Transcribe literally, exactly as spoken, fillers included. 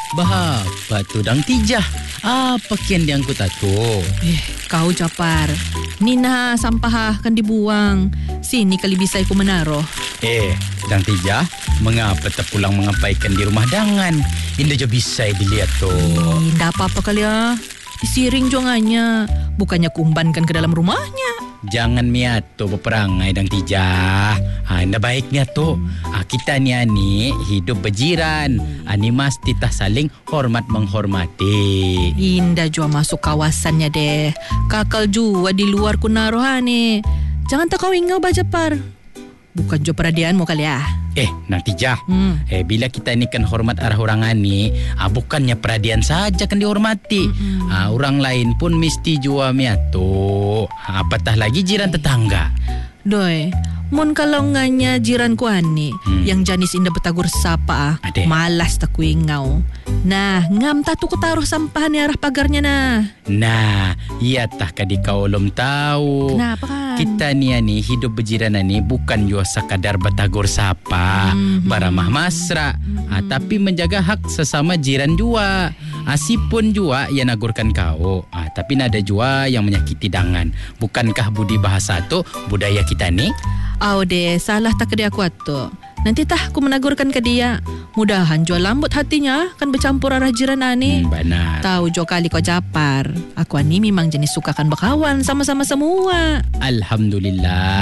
Bahapa tu dang tijah? Apa kian dia angkut tu? Eh, kau Japar. Nina sampah akan dibuang. Sini kali bisa aku menaruh. Eh, dang tijah, mengapa tak pulang mengapaikan di rumah dangan? Indah je bisa dilihat tu. Eh, ndak apa-apa kali ya. Disiring jongannya. Bukannya kumbankan ke dalam rumahnya. Jangan miato berperangai dang tijah. Ha, indah baik miato. Ha, kita ni ani hidup berjiran. Ani mesti tak saling hormat menghormati. Indah jua masuk kawasannya deh. Kakal jua di luar kunaroh ni. Jangan tak kau ingau Bajapar. Bukan jua peradianmu kali ya. Eh, nang tijah. Hmm. Eh, bila kita ni kan hormat arah orang ani, ah, bukannya peradian saja kan dihormati. Mm-mm. Ah, orang lain pun mesti jua miato. Ah, apatah lagi jiran tetangga. Doi, mun kalau nganya jiranku ani Hmm. yang janis indah betagur sapa ah. Ade. Malas tak ku ingau. Nah, ngam tatu ku taruh sampah ni arah pagarnya nah. Nah, iya tah kadi kau belum tahu. Kenapa kan? Kita ni ani hidup berjiran ni bukan jua sekadar betagur sapa, Mhm. baramah masra, ah, tapi menjaga hak sesama jiran jua. Asipun jua yang nagurkan kau, ah, tapi nada jua yang menyakiti dangan. Bukankah budi bahasa tu budaya kita ni? Au deh, salah tak ke dia aku tu. Nanti tah aku menagurkan ke dia. Mudahan jual lambut hatinya kan bercampur arah jiran ani. Hmm, benar. Tahu jo kali kau Japar. Aku ani memang jenis sukakan berkawan sama-sama semua. Alhamdulillah.